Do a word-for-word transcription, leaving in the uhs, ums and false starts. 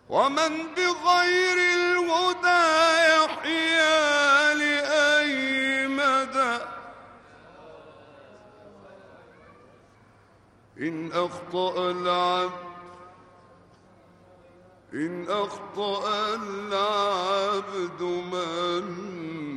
ومن بغير الهدى يحيا لأي مدى. إن أخطأ العبد إن أخطأ العبد من